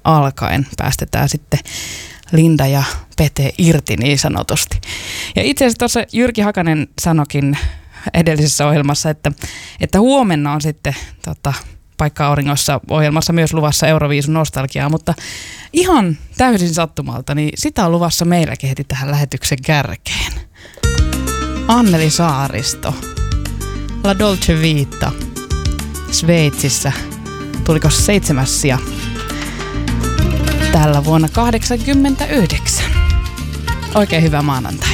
alkaen päästetään sitten Linda ja Pete irti niin sanotusti. Ja itse asiassa tuossa Jyrki Hakanen sanokin edellisessä ohjelmassa, että huomenna on sitten Paikka auringossa -ohjelmassa myös luvassa Euroviisun nostalgiaa, mutta ihan täysin sattumalta, niin sitä on luvassa meilläkin heti tähän lähetyksen kärkeen. Anneli Saaristo, La Dolce Vita, Sveitsissä, tuliko 7. sija tällä vuonna 1989. Oikein hyvää maanantai.